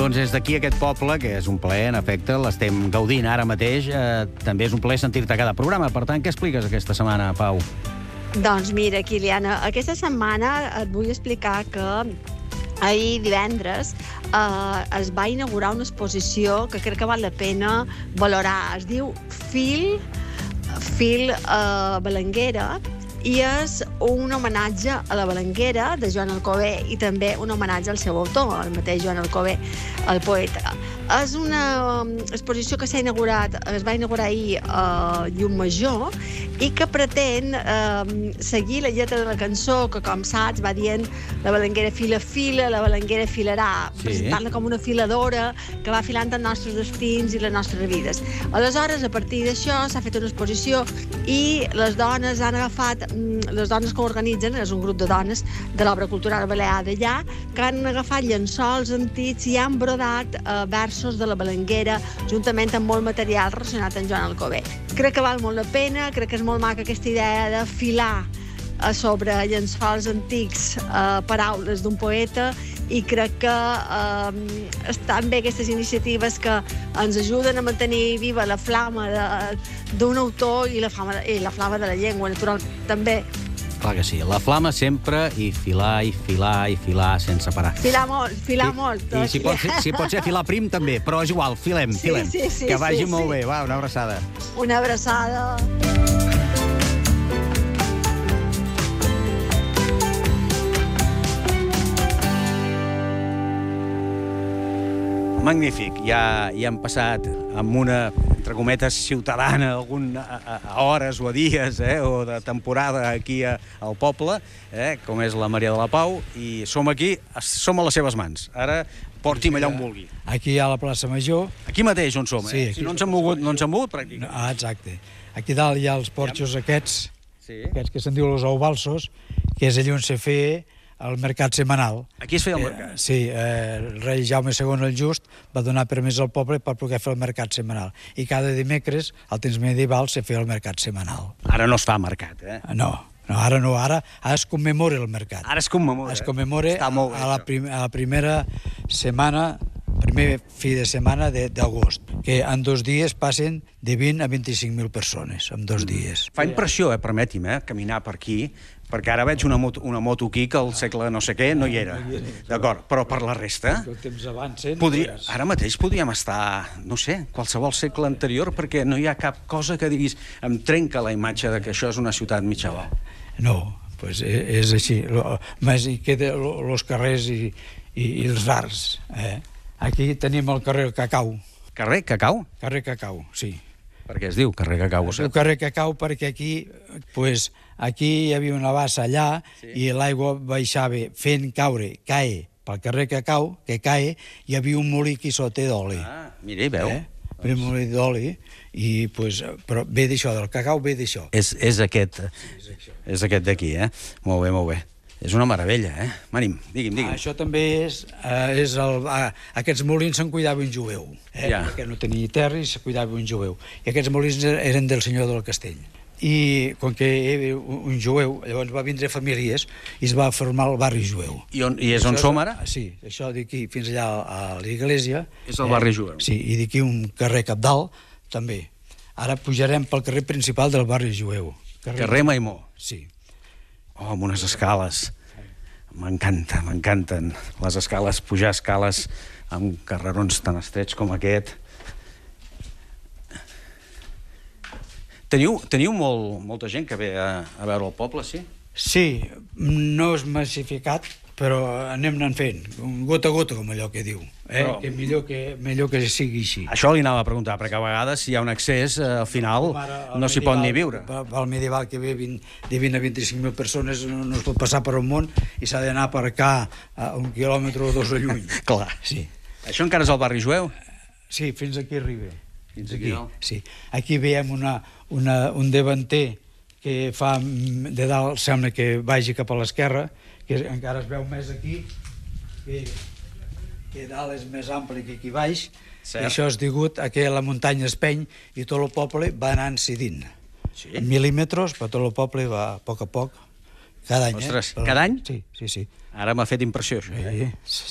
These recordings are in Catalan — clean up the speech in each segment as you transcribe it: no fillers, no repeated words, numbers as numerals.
Doncs és d'aquí aquest poble, que és un plaer, en efecte, l'estem gaudint ara mateix. També és un plaer sentir-te a cada programa. Per tant, què expliques aquesta setmana, Pau? Doncs mira, Kiliana, aquesta setmana et vull explicar que ahir divendres es va inaugurar una exposició que crec que val la pena valorar. Es diu Fil Belenguera, i és un homenatge a la Belenguera de Joan Alcover i també un homenatge al seu autor, el mateix Joan Alcover, el poeta. És una exposició que es va inaugurar ahir a Llucmajor i que pretén seguir la lletra de la cançó que, com saps, va dient la Belenguera fila, la Belenguera filarà, presentant-la com una filadora que va filant els nostres destins i les nostres vides. Aleshores, a partir d'això, s'ha fet una exposició i les dones han agafat, les dones que ho organitzen, és un grup de dones de l'obra cultural balear d'allà, que han agafat llençols antics i han brodat versos de la Belenguera, juntament amb molt material relacionat amb Joan Alcover. Crec que val molt la pena, crec que és molt maca aquesta idea de filar sobre llençols antics paraules d'un poeta, i crec que estan bé aquestes iniciatives que ens ajuden a mantenir viva la flama d'un autor i la flama de la llengua, natural, també. Clar que sí, la flama sempre, i filar, i filar, i filar, sense parar. Filar molt. I si pot ser filar prim, també, però és igual, filem. Sí, que vagi molt bé, va, una abraçada. Una abraçada. Magnífic, ja hem passat amb una, entre cometes, ciutadana, a hores o a dies, o de temporada aquí al poble, com és la Maria de la Pau, i som aquí, som a les seves mans. Ara porti'm allà on vulgui. Aquí a la plaça Major. Aquí mateix on som, Sí, si no ens hem mogut pràcticament. Exacte. Aquí dalt hi ha els porxos aquests que se'n diuen els aubalsos, que és allà on se feia el mercat setmanal. Aquí es feia el mercat? Sí, el rei Jaume II el Just va donar permís al poble per poder fer el mercat setmanal. I cada dimecres, al temps medieval, se feia el mercat setmanal. Ara no es fa mercat, No, ara no, ara es commemora el mercat. Ara es commemora. Es commemora a la primera setmana, primer fi de setmana d'agost, que en 2 dies passen de 20 a 25.000 persones, en 2 dies. Fa impressió, permeti'm, caminar per aquí, perquè ara veig una moto aquí que al segle no sé què no hi era. D'acord, però per la resta... El temps avancen... Ara mateix podríem estar, no sé, qualsevol segle anterior, perquè no hi ha cap cosa que diguis em trenca la imatge de que això és una ciutat mitjana. No, doncs és així. Més hi queden els carrers i els bars. Aquí tenim el carrer Cacau. Carrer Cacau? Carrer Cacau, sí. Per què es diu Carrer Cacau? Es diu Carrer Cacau perquè aquí hi havia una bassa allà i l'aigua baixava fent caure, pel carrer Cacau, que cae, hi havia un molí aquí sota d'oli. Ah, mira, hi veu. Un molí d'oli, però ve d'això, del cacau ve d'això. És aquest d'aquí, Molt bé, molt bé. És una meravella, Marim, digui'm. Això també és aquests molins se'n cuidava un jueu, perquè no tenia terra i se cuidava un jueu. I aquests molins eren del senyor del castell. I com que hi havia un jueu, llavors va vindre famílies i es va formar el barri jueu. I és on som ara? Sí, això d'aquí fins allà a l'església. És el barri jueu. Sí, i d'aquí un carrer Cabdal, també. Ara pujarem pel carrer principal del barri jueu. Carrer Maimó. Sí. Oh, amb unes escales. M'encanten les escales, pujar escales amb carrerons tan estrets com aquest. Teniu molta gent que ve a veure el poble, sí? Sí, no és massificat, però anem anant fent, gota a gota, com allò que diu. Que millor que sigui així. Això li anava a preguntar, perquè a vegades si hi ha un excés, al final no s'hi pot ni viure. Pel medieval que ve de 20 a 25.000 persones no es pot passar per un món i s'ha d'anar per acá a 1 quilòmetre o 2 a lluny. Clar. Sí. Això encara és el barri jueu? Sí, fins aquí arriba. Fins aquí, no? Sí. Aquí veiem un davanter que fa de dalt, sembla que vagi cap a l'esquerra, que encara es veu més aquí, que dalt és més ampli que aquí baix, i això és degut a que la muntanya es peny i tot el poble va anar incidint. En mil·límetres, però tot el poble va a poc, cada any. Ostres, cada any? Sí. Ara m'ha fet impressió, això. Sí.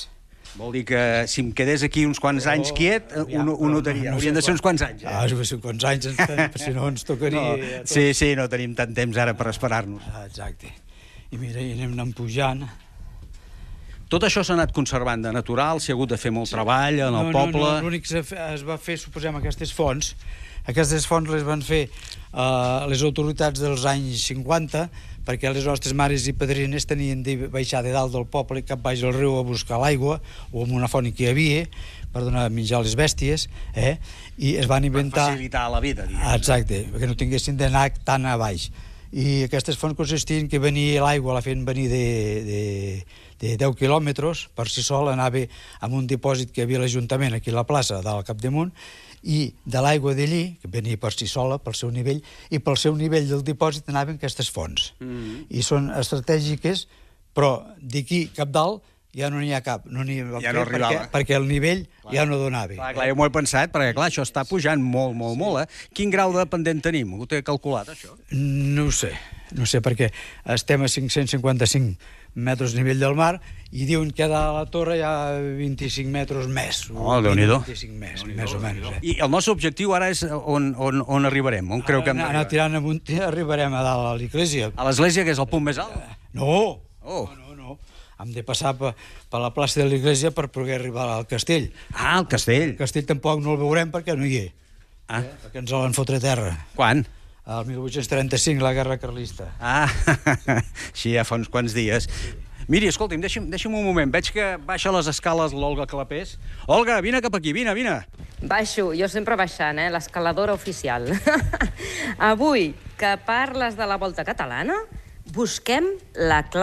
Vol dir que si em quedés aquí uns quants anys quiet, ho notaria. Haurien de ser uns quants anys. Ah, si uns quants anys, si no ens tocaria... Sí, no tenim tant temps ara per esperar-nos. Exacte. I mira, i anem pujant. Tot això s'ha anat conservant de natural, s'hi ha hagut de fer molt treball en el poble... No, l'únic que es va fer, suposem, aquestes fonts. Aquestes fonts les van fer les autoritats dels anys 50, perquè les nostres mares i padrines tenien de baixar de dalt del poble cap baix al riu a buscar l'aigua, o amb una font que hi havia, per donar a menjar les bèsties, i es van inventar... Per facilitar la vida, diguem. Exacte, perquè no tinguessin d'anar tan a baix. I aquestes fonts consistien que venia l'aigua, la feien venir de 10 quilòmetres, per si sol anava a un dipòsit que hi havia a l'Ajuntament, aquí a la plaça, dalt al capdamunt, i de l'aigua d'allí, que venia per si sola, pel seu nivell, i pel seu nivell del dipòsit anaven aquestes fonts. I són estratègiques, però d'aquí cap dalt ja no n'hi ha cap. Ja no arribava. Perquè el nivell ja no donava. Clar, jo m'ho he pensat, perquè clar, això està pujant molt, Quin grau de pendent tenim? Ho té calculat, això? No ho sé, perquè estem a 555 metres nivell del mar i diuen que a la torre hi ha 25 metres més. Oh, Déu-n'hi-do. 25 més o menys. I el nostre objectiu ara és on arribarem? On creu que hem d'arribar? Anar tirant amunt i arribarem a dalt a l'església. A l'església, que és el punt més alt? No. Hem de passar per la plaça de l'església per poder arribar al castell. Ah, el castell. El castell tampoc no el veurem perquè no hi és. Perquè ens el van fotre a terra. Quan? El 1835, la guerra carlista. Ah, així ja fa uns quants dies. Miri, escolti'm, deixa'm un moment. Veig que baixa les escales l'Olga Clapés. Olga, vine cap aquí, vine. Baixo, jo sempre baixant, l'escaladora oficial. Avui, que parles de la Volta Catalana, busquem la clau